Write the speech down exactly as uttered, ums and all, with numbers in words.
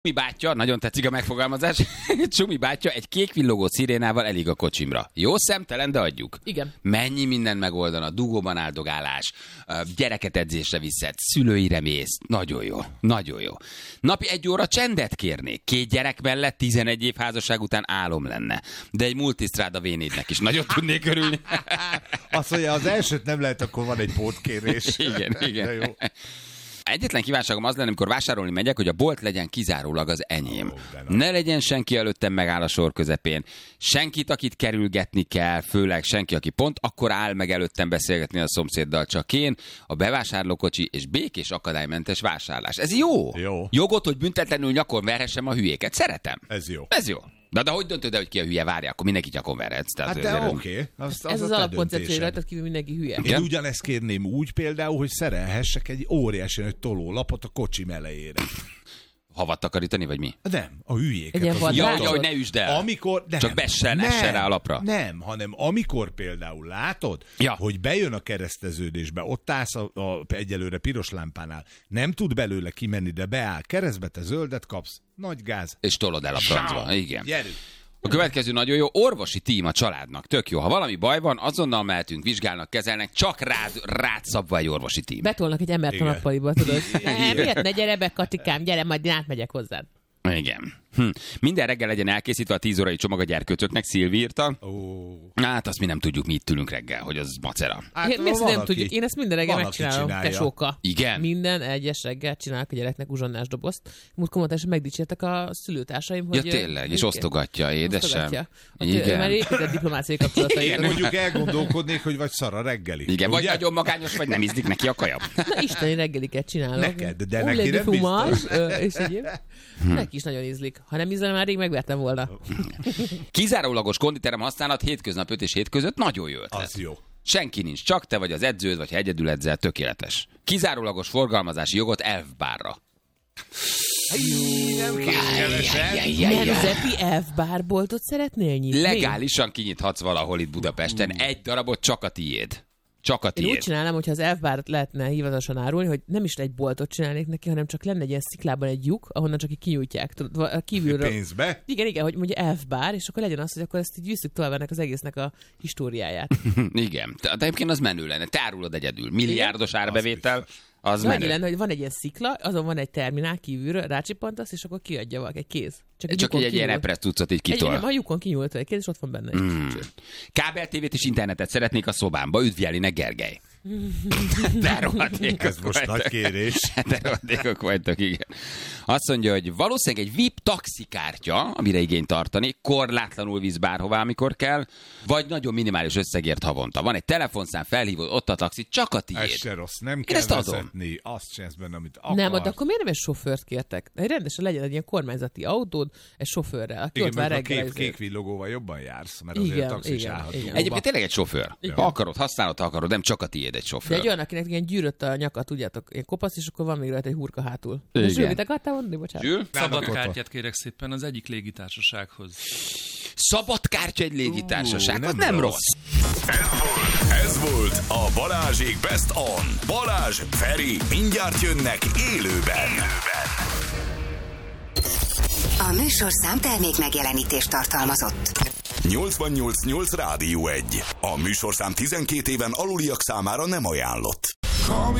Csumi bátyja, nagyon tetszik a megfogalmazás, Csumi bátyja egy kék villogó szirénával elég a kocsimra. Jó szemtelen, de adjuk. Igen. Mennyi minden megoldana, dugóban áldogálás, gyereket edzésre viszed, szülőire mész. Nagyon jó, nagyon jó. Napi egy óra csendet kérnék. Két gyerek mellett tizenegy év házasság után álom lenne. De egy multisztráda vé négynek is nagyon tudnék örülni. Azt mondja, az elsőt nem lehet, akkor van egy pótkérés. Igen, igen. De jó. Egyetlen kívánságom az lenne, amikor vásárolni megyek, hogy a bolt legyen kizárólag az enyém. Oh, ne legyen senki előttem megáll a sor közepén. Senkit, akit kerülgetni kell, főleg senki, aki pont akkor áll meg előttem beszélgetni a szomszéddal, csak én, a bevásárlókocsi és békés akadálymentes vásárlás. Ez jó. Jó. Jogot, hogy büntetlenül nyakon verhessem a hülyéket. Szeretem. Ez jó. Ez jó. De, de hogy döntöd el, hogy ki a hülye, várja, akkor mindenki nyakon verhetsz. Hát de oké. Okay. Az, az Ez az, az alapkoncepció, rajtad kívül mindenki hülye. Én ugyanezt kérném úgy például, hogy szerelhessek egy óriási nagy tolólapot a kocsim elejére. Havat takarítani, vagy mi? Nem, a hülyéket. Egy Ja, ja, hogy ne üsd el. Amikor, nem, Csak bessen, nem, essen rá a lapra. Nem, hanem amikor például látod, ja. hogy bejön a kereszteződésbe, ott állsz a, a egyelőre piros lámpánál, nem tud belőle kimenni, de beáll keresztbe, te zöldet kapsz, nagy gáz. És tolod el a francba. Igen. Gyerünk. A következő nagyon jó, orvosi tím a családnak. Tök jó. Ha valami baj van, azonnal mehetünk, vizsgálnak, kezelnek, csak rád, rád szabva egy orvosi tím. Betolnak egy embert a nappaliba, tudod. Ne, miért ne gyere be, Katikám, gyere, majd én átmegyek hozzád. Igen. Hm. Minden reggel legyen elkészítve a tíz órai csomag a gyerkőcöknek, Szilvi írta. Oh. Hát azt mi nem tudjuk, mi itt ülünk reggel, hogy az macera. Hát, Én, mi ezt van, nem aki, tudjuk. Én ezt minden reggel van, megcsinálom, aki csinálja. tesóka. Igen? Minden egyes reggel csinálok a gyereknek uzsonnás dobozt. Múltkor mondta, és megdicsértek a szülőtársaim, hogy... Ja tényleg, és osztogatja, édesem. Osztogatja. Igen. Már épített diplomáciai kapcsolatai. Én mondjuk elgondolkodnék, hogy vagy szar a reggeli. Igen, vagy ugye? nagyon magányos, vagy nem ízlik neki a kaja. Na, isteni reggeliket csinálok. Neked, de Úgy neki nem fumas, biztos. ö, és egyéb. Neki is nagyon ízlik. Ha nem ízlene, már rég megvertem volna. Kizárólagos konditerem használat hétköznap öt és hét között nagyon jó ötlet. Az jó. Senki nincs, csak te vagy az edződ, vagy ha egyedül edzel, tökéletes. Kizárólagos forgalmazási jogot elfbárra. Nem kevesen. Nemzeti elfbárboltot szeretnél nyitni? Legálisan kinyithatsz valahol itt Budapesten. Egy darabot csak a tiéd. Csak a Én úgy tiéd. csinálnám, hogyha az elfbárt lehetne hivatalosan árulni, hogy nem is egy boltot csinálnék neki, hanem csak lenne egy ilyen sziklában egy lyuk, ahonnan csak így kinyújtják. Tudod, a kívülről. Pénzbe? Igen, igen, hogy mondja elfbár, és akkor legyen az, hogy akkor ezt így visszük tovább ennek az egésznek a históriáját. Igen. De egyébként az menő lenne. Te árulod egyedül. Milliárdos árbevétel. Az Annyi menő. lenne, hogy van egy ilyen szikla, azon van egy terminál kívülről, rácsippantasz, és akkor kiadja valaki egy kéz. Csak, csak lyukon egy ilyen kinyúlt. epres tucat így Egy, kitol. nem, a lyukon kinyúlt egy kéz, és ott van benne egy Mm. cső. Kábel tévét és internetet szeretnék a szobámba. Üdvjelinek, Gergely. De rohadékok Ez most vagytok. nagy kérés. De rohadékok vagytok, igen. Azt mondja, hogy valószínűleg egy vé i pé taxikártya, amire igényt tartani, korlátlanul visz bárhová, amikor kell, vagy nagyon minimális összegért havonta. Van egy telefonszám, felhívod, ott a taxi, csak a Ez tiéd. se rossz. Nem Én kell ezt adom. vezetni. Azt csinálsz benne, amit akarsz. Nem, de akkor miért nem egy sofőrt kértek? Egy rendesen legyen egy ilyen kormányzati autód, egy sofőrrel, aki Igen, ott vár mert a reggel. kék, ezért. kék villogóval jobban jársz, mert azért Igen, a taxis igen, állhat igen. dugóba. Egyébként tényleg egy sofőr. Ja. Ha akarod, használod, ha akarod, nem csak a tiéd egy De sofőr. egy olyan, akinek ilyen gyűrött a nyaka, tudjátok, ilyen kopasz, és akkor van még rajta egy hurka hátul. Igen. De Zsül, mit akartál mondani? Bocsánat. Zsül? Szabad ott kártyát kérek szépen az egyik légitársasághoz. Szabad kártya egy légitársaság, Ú, az nem nem rossz. rossz. Ez volt a Balázsék Best On. Balázs, Feri, mindjárt jönnek élőben. A műsorszám termék megjelenítést tartalmazott. nyolcvannyolc nyolc Rádió egy. A műsorszám tizenkét éven aluliak számára nem ajánlott.